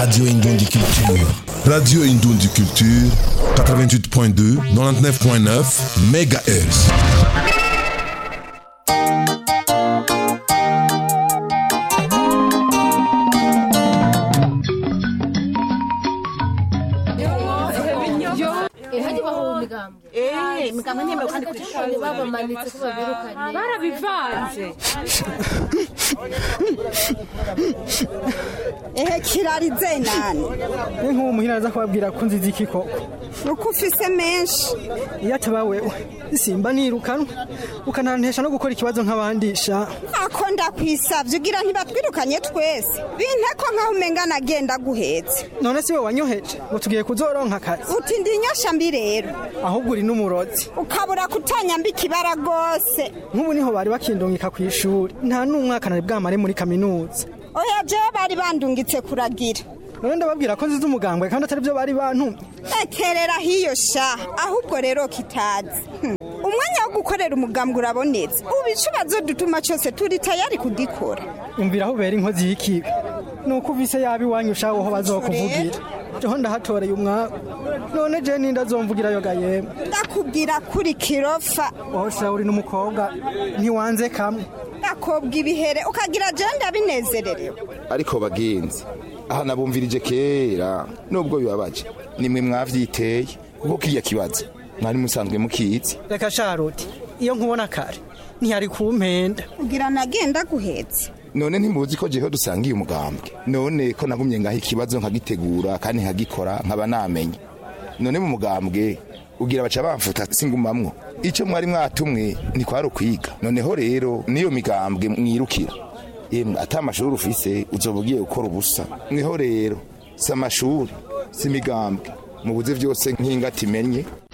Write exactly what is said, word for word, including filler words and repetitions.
Radio Indundi Culture. Radio Indundi Culture, quatre-vingt-huit point deux, quatre-vingt-dix-neuf point neuf mégahertz. Eh, muganga nyemewe kandi kwishuri babamanitse ko babirukanye. Barabivanze. Ehe kirarize nani? Ni nko muhira za kubabwira ko nzizi iki koko. Uko ufise menshi. Iyo ataba wewe simba nirukanwa ukanantesha no gukora ikibazo nk'abandisha. Ako ndakwisavye ugira ntibatwirukanye twese. Binteko nkaho umenga nagenda guhetse. None si we wanyoheje ngo tugiye kuzoronka akazi. Uti ndi nyosha mbi rero. Ahubwo uri n'umurozi. Ukabura kutanyamba ikibara gose. Nk'ubu niho bari bakindungika ku ishuri. Nta n'umwaka nari bwamare muri kaminuza. Oya je bari bandungitse kuragira. None ndababwira ko nziza umugambwe kandi atari byo bari bantumye. Ekerera hiyo sha ahubwo rero kitazi. Hmm. Umwanya wo gukorera umugambwe urabonetse. Ubicubazo dutuma cyose turi tayari kudikora. Umvira aho bera inkozi y'ikibi. Nuko uvise yabi wanyushaho ho bazokuvugira. Joho ndahatoreye umwaka. None je ninda zomvugira yo gayeme. Ndakubwira kuri kirofa. Osha uri n'umukobwa ntiwanze kamwe. Ndakobwa ibihere ukagira je ndabinezererewe. Ariko bagenzi aha nabumvirije kera nubwo bibabaje nimwe mwavyiteye kuko kiya kibazo mwari musanzwe mukitse. Reka Charlotte iyo nkubona kare ntiyari kumpenda ugira nagenda guhetse. None ntimuzi ko jeho dusangiye umugambwe. None ko nagumye ngaho ikibazo nkagitegura kandi nkagikora nkaba namenye. None mu mugambwe ugira baca bamfuta singumamwo. Ico mwari mwatumwe ni kwaro kwiga. Noneho rero niyo migambwe mwirukira. Yemwe atamashuri ufise uzobugiye gukora ubusa. Niho rero samashuri simigambwe mu buze vyose nk'ingati menye